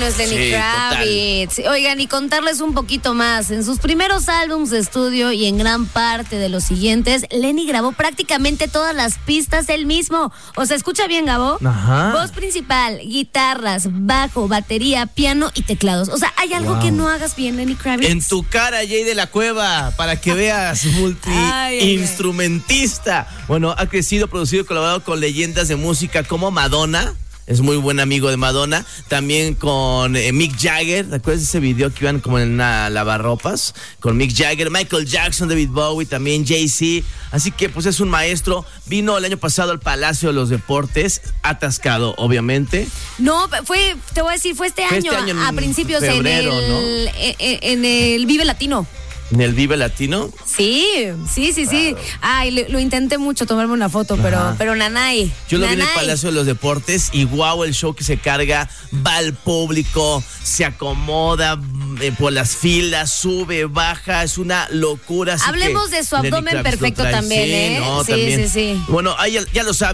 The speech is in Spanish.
bueno es Lenny Kravitz. Total. Oigan, y contarles un poquito más. En sus primeros álbumes de estudio y en gran parte de los siguientes, Lenny grabó prácticamente todas las pistas él mismo. O sea, escucha bien, Gabo. Ajá. Voz principal, guitarras, bajo, batería, piano y teclados. O sea, ¿hay algo que no hagas bien, Lenny Kravitz? En tu cara, Jay de la Cueva, para que veas, multi-instrumentista. Bueno, ha crecido, producido y colaborado con leyendas de música como Madonna. Es muy buen amigo de Madonna. También con Mick Jagger. ¿Te acuerdas de ese video que iban como en una lavarropas? Con Mick Jagger, Michael Jackson, David Bowie, también Jay-Z. Así que pues es un maestro. Vino el año pasado al Palacio de los Deportes. Atascado, obviamente. No, te voy a decir, fue este año a principios febrero, en el Vive Latino. ¿En el Vive Latino? Sí. Claro. Ay, lo intenté mucho tomarme una foto, pero nanay. Yo lo vi en el Palacio de los Deportes y guau, el show que se carga, va al público, se acomoda por las filas, sube, baja, es una locura. Hablemos de su abdomen perfecto también, sí, ¿eh? No, sí, también. Sí. Bueno, ya lo saben.